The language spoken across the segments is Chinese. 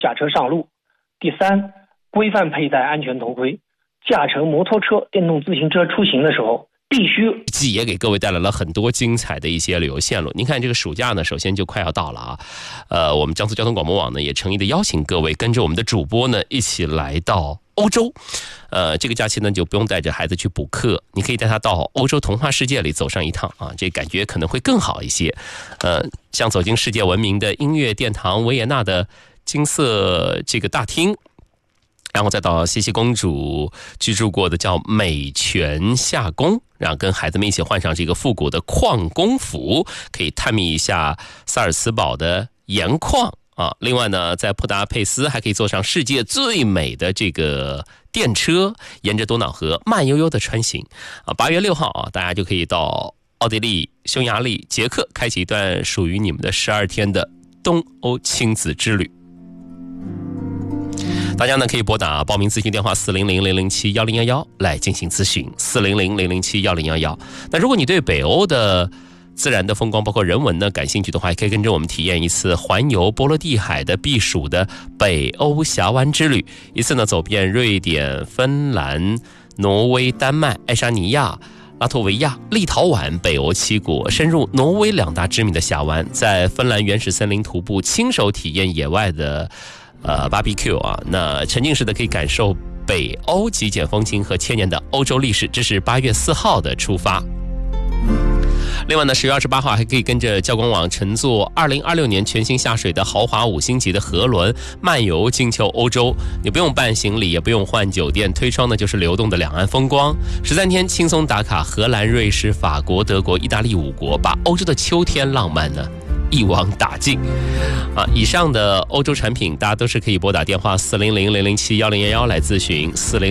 驾车上路。第三，规范佩戴安全头盔。驾乘摩托车、电动自行车出行的时候，必须也给各位带来了很多精彩的一些旅游线路。您看这个暑假呢，首先就快要到了啊，我们江苏交通广播网呢也诚意的邀请各位跟着我们的主播呢一起来到欧洲。这个假期呢就不用带着孩子去补课，你可以带他到欧洲童话世界里走上一趟啊，这感觉可能会更好一些。像走进世界闻名的音乐殿堂维也纳的金色这个大厅。然后再到茜茜公主居住过的叫美泉夏宫，然后跟孩子们一起换上这个复古的矿工服，可以探秘一下萨尔茨堡的盐矿啊。另外呢，在布达佩斯还可以坐上世界最美的这个电车，沿着多瑙河慢悠悠的穿行啊。8月6号啊，大家就可以到奥地利、匈牙利、捷克，开启一段属于你们的12天的东欧亲子之旅。大家呢可以拨打报名咨询电话400-007-1011来进行咨询，400-007-1011。那如果你对北欧的自然的风光包括人文呢感兴趣的话，也可以跟着我们体验一次环游波罗的海的避暑的北欧峡湾之旅。一次呢走遍瑞典、芬兰、挪威、丹麦、爱沙尼亚、拉脱维亚、立陶宛北欧7国，深入挪威2大知名的峡湾，在芬兰原始森林徒步，亲手体验野外的barbecue 啊，那沉浸式的可以感受北欧极简风情和千年的欧洲历史。这是8月4号的出发。另外呢，10月28号还可以跟着教广网乘坐2026年全新下水的豪华5星级的河轮漫游金秋欧洲。你不用办行李，也不用换酒店，推窗呢就是流动的两岸风光。13天轻松打卡荷兰、瑞士、法国、德国、意大利5国，把欧洲的秋天浪漫呢一网打尽啊！以上的欧洲产品，大家都是可以拨打电话400-007-1011来咨询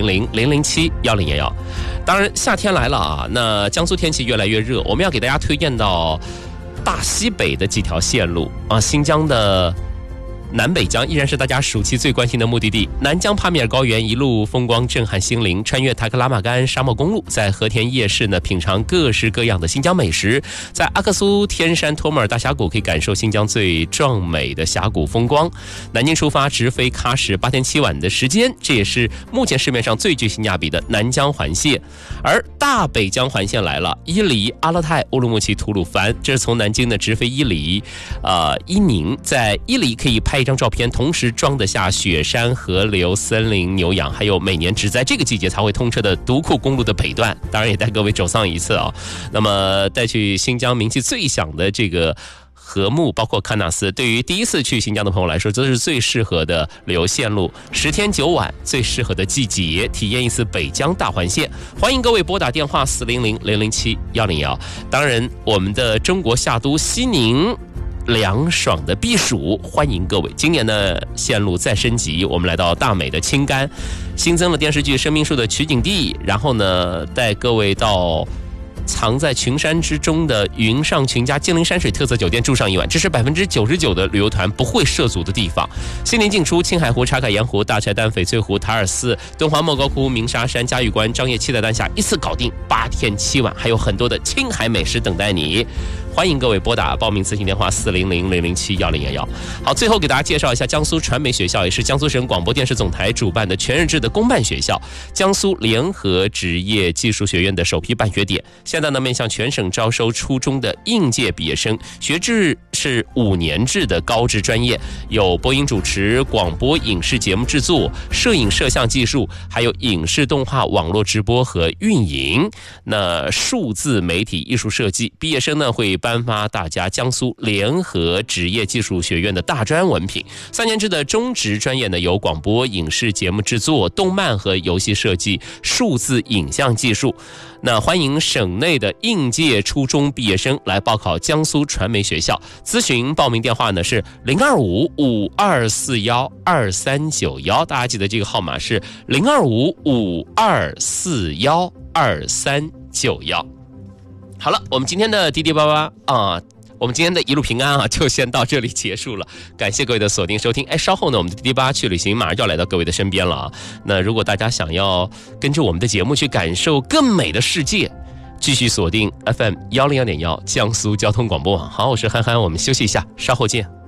，400-007-1011。当然，夏天来了啊，那江苏天气越来越热，我们要给大家推荐到大西北的几条线路啊，新疆的南北疆依然是大家暑期最关心的目的地。南疆帕米尔高原一路风光震撼心灵，穿越塔克拉玛干沙漠公路，在和田夜市呢品尝各式各样的新疆美食。在阿克苏天山托木尔大峡谷可以感受新疆最壮美的峡谷风光。南京出发直飞喀什8天7晚的时间，这也是目前市面上最具性价比的南疆环线。而大北疆环线来了，伊犁、阿勒泰、乌鲁木齐、吐鲁番，这是从南京的直飞伊犁、伊宁，在伊犁可以拍一张照片，同时装得下雪山、河流、森林、牛羊，还有每年只在这个季节才会通车的独库公路的北段，当然也带各位走上一次啊。那么带去新疆名气最响的这个禾木，包括喀纳斯，对于第一次去新疆的朋友来说，这是最适合的旅游线路，10天9晚最适合的季节，体验一次北疆大环线。欢迎各位拨打电话400-007-1011。当然，我们的中国夏都西宁凉爽的避暑，欢迎各位。今年的线路再升级，我们来到大美的青甘，新增了电视剧《生命树》的取景地，然后呢带各位到藏在群山之中的云上群家金陵山水特色酒店住上一晚，这是99%的旅游团不会涉足的地方。西宁进出青海湖、茶卡盐湖、大柴旦、翡翠湖、塔尔寺、敦煌莫高窟、鸣沙山、嘉峪关、张掖七彩丹霞，一次搞定8天7晚，还有很多的青海美食等待你。欢迎各位拨打报名咨询电话400-007-1011。好，最后给大家介绍一下江苏传媒学校，也是江苏省广播电视总台主办的全日制的公办学校——江苏联合职业技术学院的首批办学点。现在呢，面向全省招收初中的应届毕业生，学制是5年制的高职专业，有播音主持、广播影视节目制作、摄影摄像技术，还有影视动画、网络直播和运营。那数字媒体艺术设计，毕业生呢会颁发大家江苏联合职业技术学院的大专文凭。3年制的中职专业呢，有广播影视节目制作、动漫和游戏设计、数字影像技术。那欢迎省内的应届初中毕业生来报考江苏传媒学校。咨询报名电话呢是025-5241-2391，大家记得这个号码是025-5241-2391。好了，我们今天的滴滴叭叭啊，我们今天的一路平安啊，就先到这里结束了。感谢各位的锁定收听。稍后呢，我们的滴滴叭去旅行马上就要来到各位的身边了啊。那如果大家想要跟着我们的节目去感受更美的世界，继续锁定 FM 101.1江苏交通广播网。好，我是憨憨，我们休息一下，稍后见。